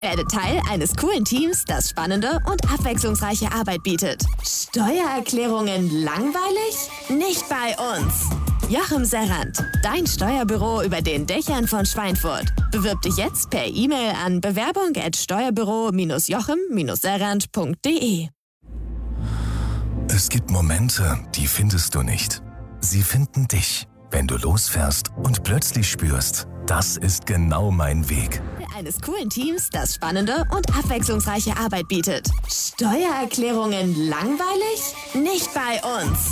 Werde Teil eines coolen Teams, das spannende und abwechslungsreiche Arbeit bietet. Steuererklärungen langweilig? Nicht bei uns. Jochen Serrant, dein Steuerbüro über den Dächern von Schweinfurt. Bewirb dich jetzt per E-Mail an bewerbung@steuerbüro-jochen-serrant.de. Es gibt Momente, die findest du nicht. Sie finden dich, wenn du losfährst und plötzlich spürst, das ist genau mein Weg. Eines coolen Teams, das spannende und abwechslungsreiche Arbeit bietet. Steuererklärungen langweilig? Nicht bei uns.